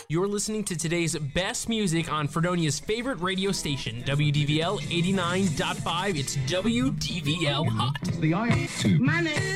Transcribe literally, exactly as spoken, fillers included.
You're listening to today's best music on Fredonia's favorite radio station, W D V L eighty-nine point five. It's W D V L Hot. The I two. My name